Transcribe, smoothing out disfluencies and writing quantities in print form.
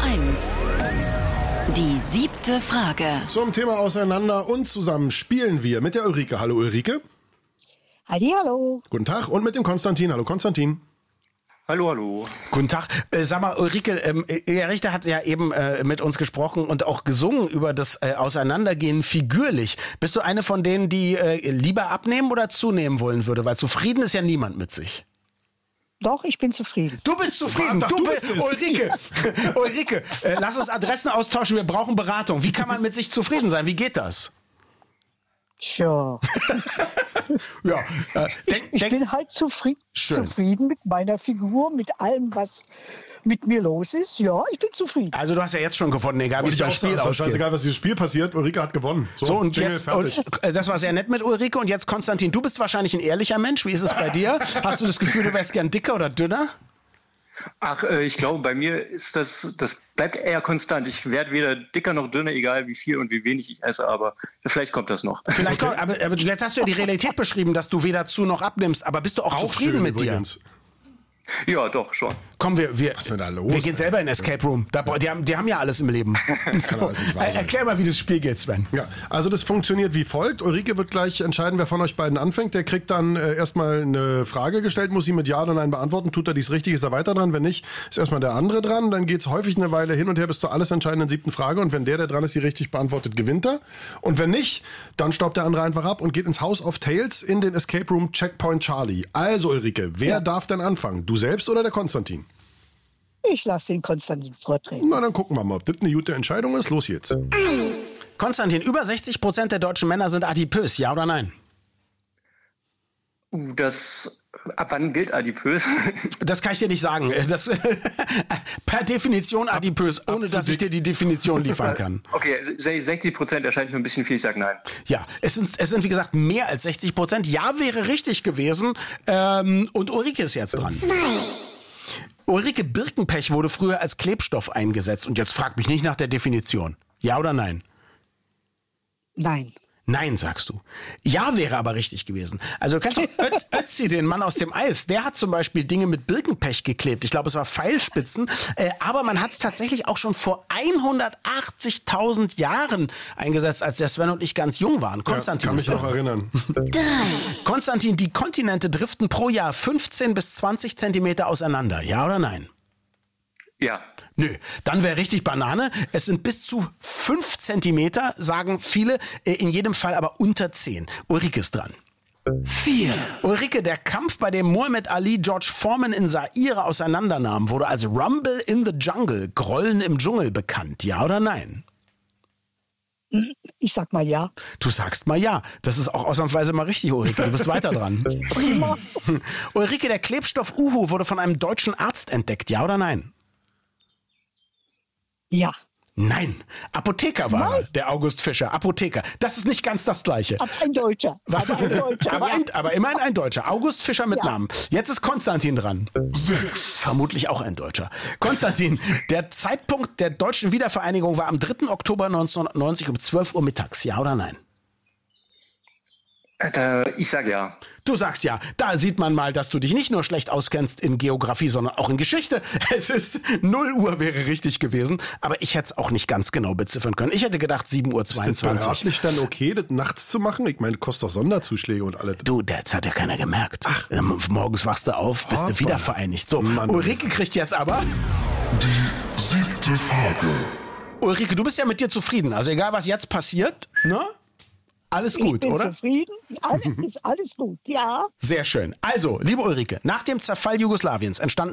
1. Die 7. Frage. Zum Thema Auseinander und zusammen spielen wir mit der Ulrike. Hallo Ulrike. Hallihallo. Guten Tag. Und mit dem Konstantin. Hallo Konstantin. Hallo, hallo. Guten Tag. Sag mal, Ulrike, der Richter hat ja eben mit uns gesprochen und auch gesungen über das Auseinandergehen figürlich. Bist du eine von denen, die lieber abnehmen oder zunehmen wollen würde? Weil zufrieden ist ja niemand mit sich. Doch, ich bin zufrieden. Du bist zufrieden. Du bist Ulrike. Ulrike, lass uns Adressen austauschen. Wir brauchen Beratung. Wie kann man mit sich zufrieden sein? Wie geht das? Tja. Ja, Ich bin halt zufrieden mit meiner Figur, mit allem, was mit mir los ist. Ja, ich bin zufrieden. Also du hast ja jetzt schon gewonnen, egal wie es beim Spiel ausgeht. Scheißegal, was dieses Spiel passiert. Ulrike hat gewonnen. So und jetzt, das war sehr nett mit Ulrike. Und jetzt, Konstantin, du bist wahrscheinlich ein ehrlicher Mensch. Wie ist es bei dir? Hast du das Gefühl, du wärst gern dicker oder dünner? Ach, ich glaube, bei mir ist das bleibt eher konstant. Ich werde weder dicker noch dünner, egal wie viel und wie wenig ich esse, aber vielleicht kommt das noch. Vielleicht kommt, aber jetzt hast du ja die Realität beschrieben, dass du weder zu noch abnimmst, aber bist du auch zufrieden mit übrigens. dir? Ja, doch, schon. Komm, Was ist denn da los? wir gehen selber in Escape Room. Die haben ja alles im Leben. So. Erklär mal, wie das Spiel geht, Sven. Ja, also das funktioniert wie folgt. Ulrike wird gleich entscheiden, wer von euch beiden anfängt. Der kriegt dann erstmal eine Frage gestellt, muss sie mit Ja oder Nein beantworten. Tut er dies richtig, ist er weiter dran. Wenn nicht, ist erstmal der andere dran. Dann geht's häufig eine Weile hin und her bis zur alles entscheidenden 7. Frage. Und wenn der dran ist, die richtig beantwortet, gewinnt er. Und wenn nicht, dann staubt der andere einfach ab und geht ins House of Tales in den Escape Room Checkpoint Charlie. Also Ulrike, wer darf denn anfangen? Du selbst oder der Konstantin? Ich lasse den Konstantin vortreten. Na, dann gucken wir mal, ob das eine gute Entscheidung ist. Los jetzt. Konstantin, über 60% der deutschen Männer sind adipös, ja oder nein? Ab wann gilt adipös? Das kann ich dir nicht sagen. Das, per Definition adipös, ohne dass ich dir die Definition liefern kann. Okay, 60% erscheint mir ein bisschen viel, ich sage nein. Ja, es sind wie gesagt mehr als 60%. Ja wäre richtig gewesen. Und Ulrike ist jetzt dran. Ulrike, Birkenpech wurde früher als Klebstoff eingesetzt. Und jetzt frag mich nicht nach der Definition. Ja oder nein? Nein. Nein, sagst du. Ja wäre aber richtig gewesen. Also du kennst doch Ötzi, den Mann aus dem Eis. Der hat zum Beispiel Dinge mit Birkenpech geklebt. Ich glaube, es war Pfeilspitzen. Aber man hat es tatsächlich auch schon vor 180.000 Jahren eingesetzt, als der Sven und ich ganz jung waren. Konstantin, kann mich noch erinnern. Konstantin, die Kontinente driften pro Jahr 15 bis 20 Zentimeter auseinander. Ja oder nein? Ja. Nö, dann wäre richtig Banane. Es sind bis zu 5 Zentimeter, sagen viele, in jedem Fall aber unter 10. Ulrike ist dran. 4. Ulrike, der Kampf, bei dem Muhammad Ali George Foreman in Zaire auseinandernahm, wurde als Rumble in the Jungle, Grollen im Dschungel, bekannt. Ja oder nein? Ich sag mal ja. Du sagst mal ja. Das ist auch ausnahmsweise mal richtig, Ulrike. Du bist weiter dran. Prima. Ulrike, der Klebstoff Uhu wurde von einem deutschen Arzt entdeckt. Ja oder nein? Ja. Nein, Apotheker war er, der August Fischer. Apotheker. Das ist nicht ganz das Gleiche. Aber ein Deutscher. Was? Aber ein Deutscher. Aber immerhin ein Deutscher. August Fischer mit Ja. Namen. Jetzt ist Konstantin dran. 6. Vermutlich auch ein Deutscher. Konstantin, der Zeitpunkt der deutschen Wiedervereinigung war am 3. Oktober 1990 um 12 Uhr mittags. Ja oder nein? Ich sage ja. Du sagst ja. Da sieht man mal, dass du dich nicht nur schlecht auskennst in Geografie, sondern auch in Geschichte. Es ist 0 Uhr wäre richtig gewesen. Aber ich hätte es auch nicht ganz genau beziffern können. Ich hätte gedacht 7:22 Uhr. Ist das behördlich dann okay, das nachts zu machen? Ich meine, kostet doch Sonderzuschläge und alles. Du, das hat ja keiner gemerkt. Morgens wachst du auf, bist du wieder vereinigt. So, Mann. Ulrike kriegt jetzt aber... Die 7. Frage. Ulrike, du bist ja mit dir zufrieden. Also egal, was jetzt passiert, ne? Alles gut, ich bin oder? zufrieden. Alles gut, ja. Sehr schön. Also, liebe Ulrike, nach dem Zerfall Jugoslawiens entstanden